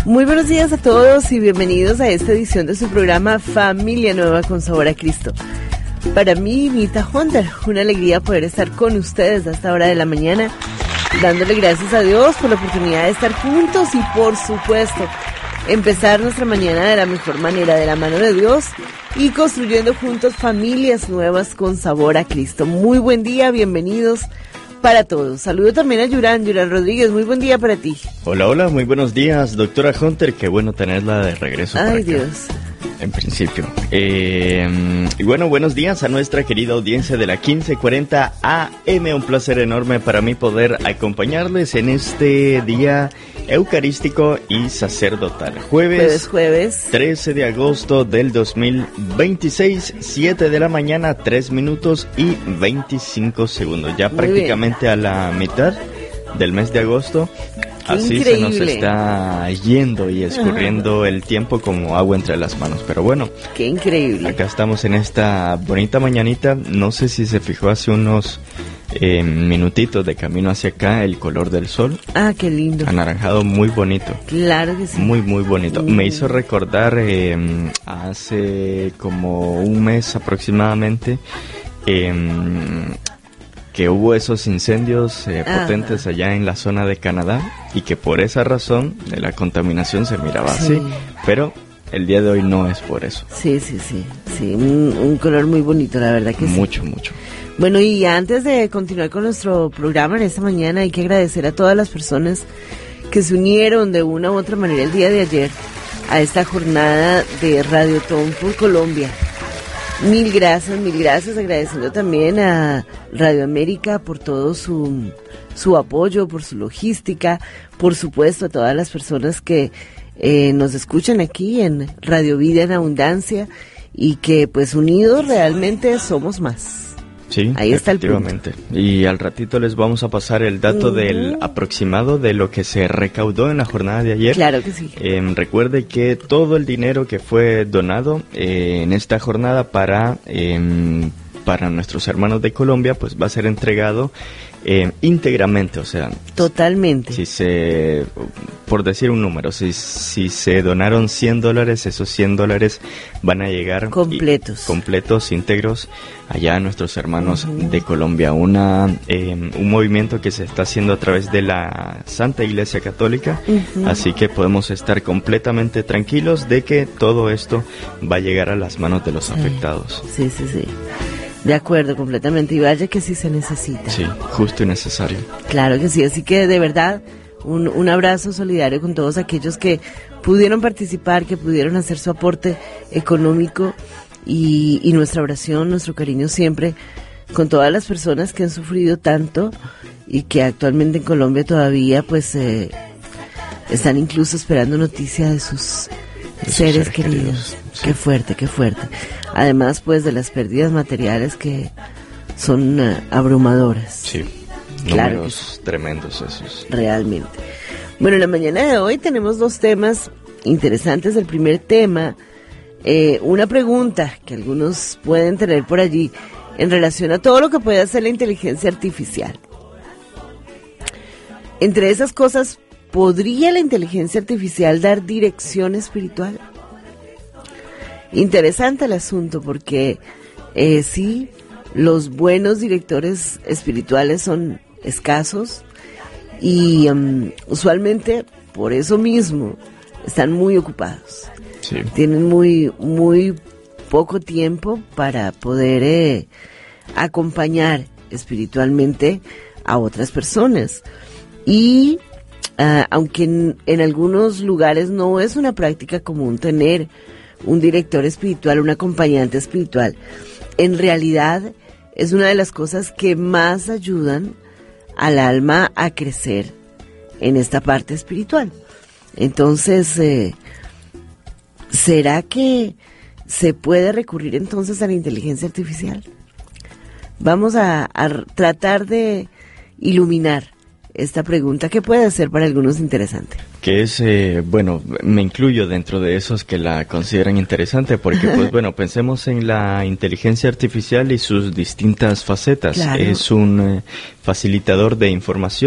Muy buenos días a todos y bienvenidos a esta edición de su programa Familia Nueva con Sabor a Cristo. Para mí, Nita Hunter, una alegría poder estar con ustedes a esta hora de la mañana, dándole gracias a Dios por la oportunidad de estar juntos y, por supuesto, empezar nuestra mañana de la mejor manera, de la mano de Dios y construyendo juntos familias nuevas con sabor a Cristo. Muy buen día, bienvenidos para todos. Saludo también a Yuran Rodríguez, muy buen día para ti. Hola, muy buenos días, doctora Hunter, qué bueno tenerla de regreso. Ay, Dios. En principio. Y bueno, buenos días a nuestra querida audiencia de la 1540 AM. Un placer enorme para mí poder acompañarles en este día eucarístico y sacerdotal. Jueves 13 de agosto del 2026, 7 de la mañana, 3 minutos y 25 segundos. Ya muy prácticamente bien. A la mitad del mes de agosto. Así se nos está yendo y escurriendo el tiempo como agua entre las manos. Pero bueno, qué increíble. Acá estamos en esta bonita mañanita. No sé si se fijó hace unos minutitos de camino hacia acá el color del sol. Ah, qué lindo. Anaranjado, muy bonito. Claro que sí. Muy, muy bonito. Me hizo recordar hace como un mes aproximadamente que hubo esos incendios potentes allá en la zona de Canadá y que por esa razón de la contaminación se miraba así, pero el día de hoy no es por eso. Sí, un color muy bonito, la verdad que sí. Mucho. Bueno, y antes de continuar con nuestro programa en esta mañana, hay que agradecer a todas las personas que se unieron de una u otra manera el día de ayer a esta jornada de Radiotón por Colombia. Mil gracias, agradeciendo también a Radio América por todo su apoyo, por su logística, por supuesto a todas las personas que nos escuchan aquí en Radio Vida en Abundancia y que pues unidos realmente somos más. Sí, ahí está efectivamente. El punto. Y al ratito les vamos a pasar el dato del aproximado de lo que se recaudó en la jornada de ayer. Claro que sí. Recuerde que todo el dinero que fue donado en esta jornada para nuestros hermanos de Colombia, pues va a ser entregado íntegramente, o sea, totalmente. Por decir un número, si se donaron $100, esos $100 van a llegar completos, íntegros, allá a nuestros hermanos de Colombia. Un movimiento que se está haciendo a través de la Santa Iglesia Católica, así que podemos estar completamente tranquilos de que todo esto va a llegar a las manos de los afectados. Sí. De acuerdo, completamente. Y vaya que sí se necesita. Sí, justo y necesario. Claro que sí. Así que de verdad, un abrazo solidario con todos aquellos que pudieron participar, que pudieron hacer su aporte económico y nuestra oración, nuestro cariño siempre con todas las personas que han sufrido tanto y que actualmente en Colombia todavía pues están incluso esperando noticia de sus seres queridos. Sí. Qué fuerte. Además, pues, de las pérdidas materiales que son abrumadoras. Sí, claro, números tremendos esos. Realmente. Bueno, en la mañana de hoy tenemos dos temas interesantes. El primer tema, una pregunta que algunos pueden tener por allí en relación a todo lo que puede hacer la inteligencia artificial. Entre esas cosas, ¿podría la inteligencia artificial dar dirección espiritual? Interesante el asunto porque sí, los buenos directores espirituales son escasos y usualmente por eso mismo están muy ocupados. Sí. Tienen muy poco tiempo para poder acompañar espiritualmente a otras personas. Y aunque en algunos lugares no es una práctica común tener un director espiritual, un acompañante espiritual, en realidad es una de las cosas que más ayudan al alma a crecer en esta parte espiritual. Entonces, ¿será que se puede recurrir entonces a la inteligencia artificial? Vamos a tratar de iluminar esta pregunta que puede ser para algunos interesante. Que es, bueno, me incluyo dentro de esos que la consideran interesante porque, pues bueno, pensemos en la inteligencia artificial y sus distintas facetas. Claro. Es un facilitador de información.